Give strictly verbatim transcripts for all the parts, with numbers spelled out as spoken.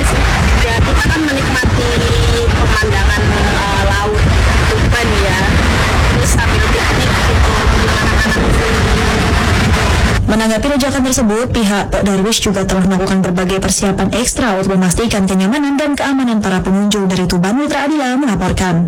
sih. Ya kita kan menikmati pemandangan uh, laut Tuban ya. Terus sambil piknik gitu dengan anak-anak di sini. Menanggapi lonjakan tersebut, pihak Pak Darwis juga telah melakukan berbagai persiapan ekstra untuk memastikan kenyamanan dan keamanan para pengunjung. Dari Tuban, Mitra Adila melaporkan.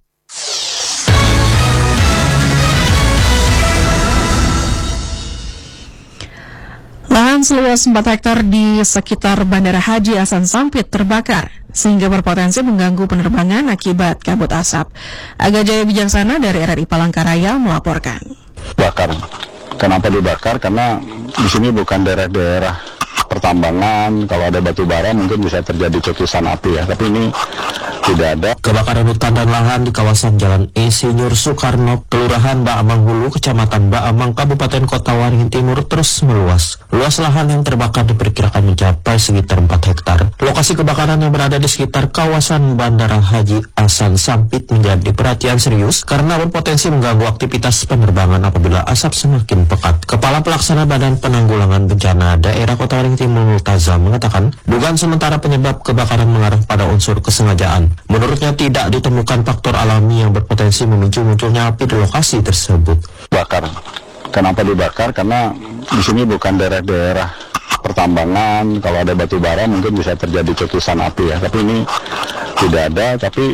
Lahan seluas empat hektar di sekitar Bandara Haji Hasan Sampit terbakar, sehingga berpotensi mengganggu penerbangan akibat kabut asap. Aga Jaya Bijaksana dari R R I Palangkaraya melaporkan. Bakar. Kenapa dibakar? Karena di sini bukan daerah-daerah pertambangan. Kalau ada batu bara mungkin bisa terjadi cetusan api ya. Tapi ini tidak ada. Kebakaran hutan dan lahan di kawasan Jalan Insinyur Soekarno, Kelurahan Baamang Hulu, Kecamatan Baamang, Kabupaten Kota Waringin Timur terus meluas. Luas lahan yang terbakar diperkirakan mencapai sekitar empat hektar. Lokasi kebakaran yang berada di sekitar kawasan Bandara Haji Hasan Sampit menjadi perhatian serius karena berpotensi mengganggu aktivitas penerbangan apabila asap semakin pekat. Kepala Pelaksana Badan Penanggulangan Bencana Daerah Kota Waringin Timur Multaza mengatakan, dugaan sementara penyebab kebakaran mengarah pada unsur kesengajaan. Menurutnya tidak ditemukan faktor alami yang berpotensi memicu munculnya api di lokasi tersebut. Bakar. Kenapa dibakar? Karena di sini bukan daerah-daerah pertambangan. Kalau ada batu bara mungkin bisa terjadi cetusan api ya. Tapi ini tidak ada. Tapi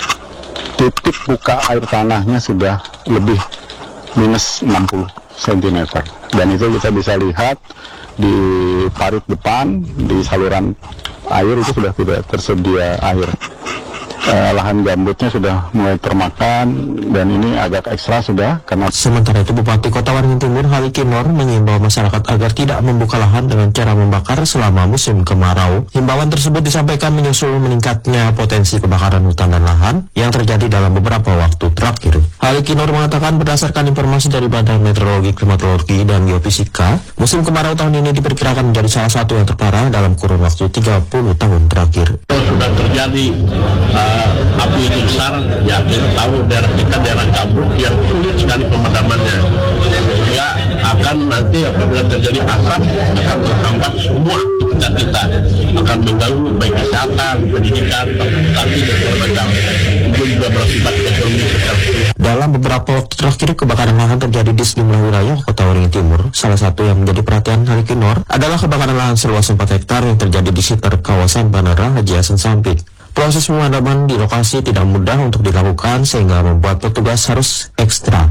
titik buka air tanahnya sudah lebih minus enam puluh sentimeter. Dan itu kita bisa lihat di parit depan, di saluran air itu sudah tidak tersedia air. Eh, lahan gambutnya sudah mulai termakan dan ini agak ekstra sudah karena. Sementara itu Bupati Kota Waringin Timur Hali Kinor mengimbau masyarakat agar tidak membuka lahan dengan cara membakar selama musim kemarau. Himbauan tersebut disampaikan menyusul meningkatnya potensi kebakaran hutan dan lahan yang terjadi dalam beberapa waktu terakhir. Hali Kinor mengatakan berdasarkan informasi dari Badan Meteorologi, Klimatologi, dan Geofisika, musim kemarau tahun ini diperkirakan menjadi salah satu yang terparah dalam kurun waktu tiga puluh tahun terakhir. Sudah terjadi uh, api itu besar, ya kita tahu daerah kita daerah gambut yang sulit sekali pemadamannya. Ya akan nanti apabila terjadi asap akan terhambat semua aktivitas kita, akan mengganggu baik kesehatan, pendidikan, transportasi dan sebagainya. Itu juga berakibat ekonomi secara. Dalam beberapa waktu terakhir kebakaran lahan terjadi di sejumlah wilayah Kota Waringin Timur. Salah satu yang menjadi perhatian Hali Kinor adalah kebakaran lahan seluas empat hektar yang terjadi di sekitar kawasan Bandara Haji Hasan Sampit. Proses pemadaman di lokasi tidak mudah untuk dilakukan sehingga membuat petugas harus ekstra